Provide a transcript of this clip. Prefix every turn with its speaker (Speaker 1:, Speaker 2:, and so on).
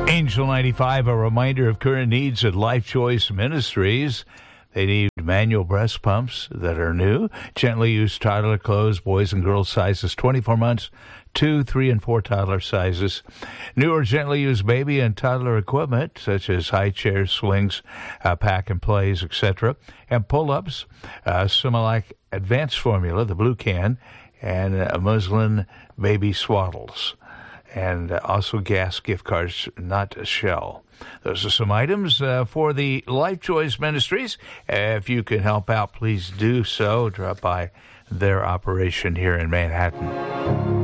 Speaker 1: Angel 95, a reminder of current needs at Life Choice Ministries. They need manual breast pumps that are new, gently used toddler clothes, boys and girls sizes 24 months, 2, 3, and 4 toddler sizes. Newer gently used baby and toddler equipment, such as high chairs, swings, pack and plays, etc., and pull-ups, Similac Advanced Formula, the blue can, and muslin baby swaddles. And also gas gift cards, not Shell. Those are some items for the Life Choice Ministries. If you can help out, please do so. Drop by their operation here in Manhattan.